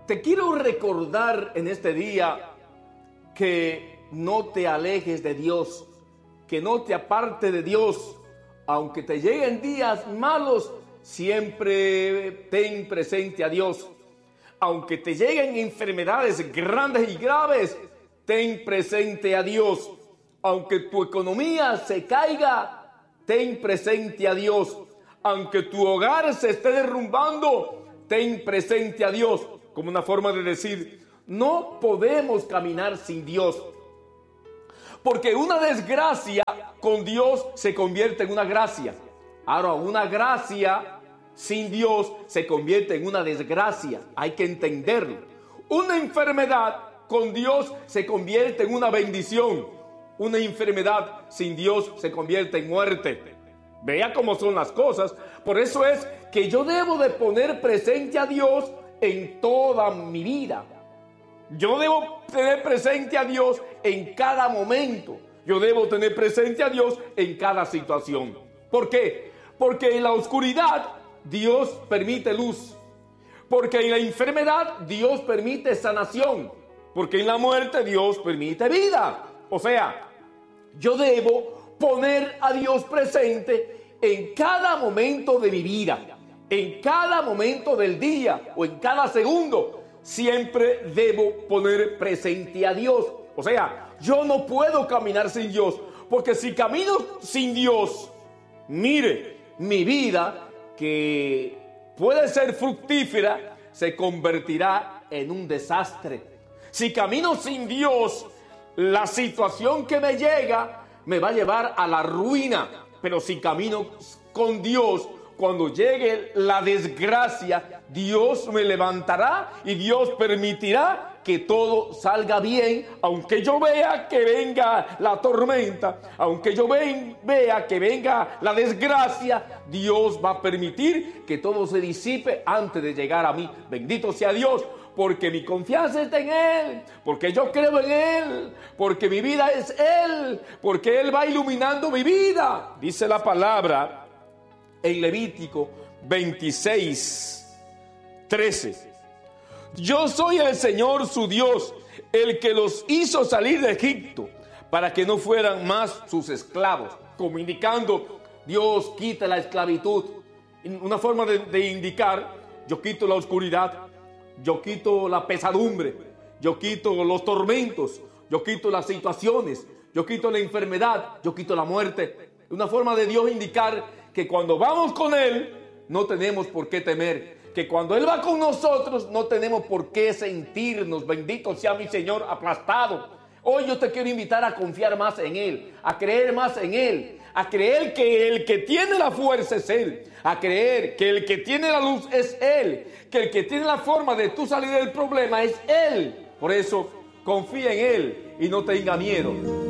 te quiero recordar en este día que no te alejes de Dios, que no te aparte de Dios. Aunque te lleguen días malos, siempre ten presente a Dios. Aunque te lleguen enfermedades grandes y graves, ten presente a Dios. Aunque tu economía se caiga, ten presente a Dios. Aunque tu hogar se esté derrumbando, ten presente a Dios. Como una forma de decir, no podemos caminar sin Dios. Porque una desgracia con Dios se convierte en una gracia. Ahora, una gracia sin Dios se convierte en una desgracia. Hay que entenderlo. Una enfermedad con Dios se convierte en una bendición. Una enfermedad sin Dios se convierte en muerte. Vea cómo son las cosas. Por eso es que yo debo de poner presente a Dios en toda mi vida. Yo debo tener presente a Dios en cada momento. Yo debo tener presente a Dios en cada situación. ¿Por qué? Porque en la oscuridad Dios permite luz. Porque en la enfermedad Dios permite sanación. Porque en la muerte Dios permite vida. O sea, yo debo poner a Dios presente en cada momento de mi vida. En cada momento del día o en cada segundo. Siempre debo poner presente a Dios. O sea, yo no puedo caminar sin Dios. Porque si camino sin Dios, mire, mi vida, que puede ser fructífera, se convertirá en un desastre. Si camino sin Dios, la situación que me llega me va a llevar a la ruina. Pero si camino con Dios, cuando llegue la desgracia, Dios me levantará y Dios permitirá que todo salga bien, aunque yo vea que venga la tormenta, aunque yo vea que venga la desgracia, Dios va a permitir que todo se disipe antes de llegar a mí. Bendito sea Dios, porque mi confianza está en Él, porque yo creo en Él, porque mi vida es Él, porque Él va iluminando mi vida. Dice la palabra en Levítico 26:13. Yo soy el Señor su Dios, el que los hizo salir de Egipto, para que no fueran más sus esclavos. Como indicando, Dios quita la esclavitud. Una forma de indicar, yo quito la oscuridad, yo quito la pesadumbre, yo quito los tormentos, yo quito las situaciones, yo quito la enfermedad, yo quito la muerte. Una forma de Dios indicar que cuando vamos con Él, no tenemos por qué temer. Que cuando Él va con nosotros, no tenemos por qué sentirnos, bendito sea mi Señor, aplastado. Hoy yo te quiero invitar a confiar más en Él, a creer más en Él, a creer que el que tiene la fuerza es Él, a creer que el que tiene la luz es Él, que el que tiene la forma de tú salir del problema es Él. Por eso, confía en Él y no tenga miedo.